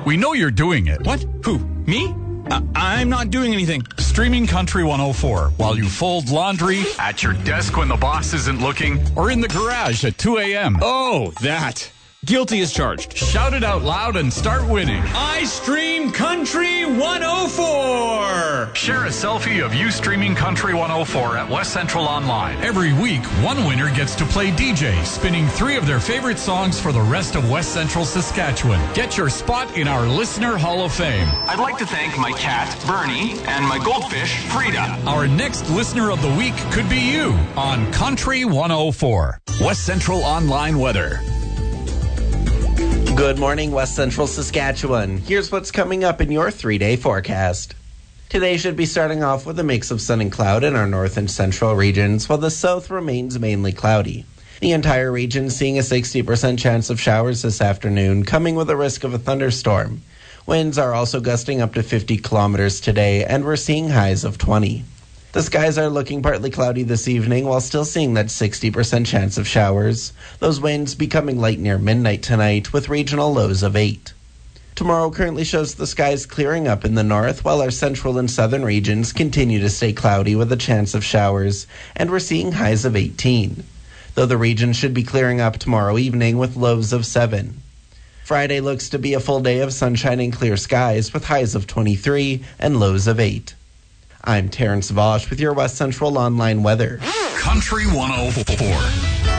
We know you're doing it. What? Who? Me? I'm not doing anything. Streaming Country 104 while you fold laundry, at your desk when the boss isn't looking, or in the garage at 2 a.m. Oh, that. Guilty as charged. Shout it out loud and start winning. I stream Country 104. Share a selfie of you streaming Country 104 at West Central Online. Every week, one winner gets to play DJ, spinning 3 of their favorite songs for the rest of West Central Saskatchewan. Get your spot in our Listener Hall of Fame. I'd like to thank my cat, Bernie, and my goldfish, Frida. Our next Listener of the Week could be you on Country 104. West Central Online weather. Good morning, West Central Saskatchewan. Here's what's coming up in your 3-day forecast. Today should be starting off with a mix of sun and cloud in our north and central regions, while the south remains mainly cloudy. The entire region seeing a 60% chance of showers this afternoon, coming with a risk of a thunderstorm. Winds are also gusting up to 50 kilometers today, and we're seeing highs of 20. The skies are looking partly cloudy this evening while still seeing that 60% chance of showers. Those winds becoming light near midnight tonight with regional lows of 8. Tomorrow currently shows the skies clearing up in the north while our central and southern regions continue to stay cloudy with a chance of showers, and we're seeing highs of 18. Though the region should be clearing up tomorrow evening with lows of 7. Friday looks to be a full day of sunshine and clear skies with highs of 23 and lows of 8. I'm Terrence Vosch with your West Central Online weather. Country 104.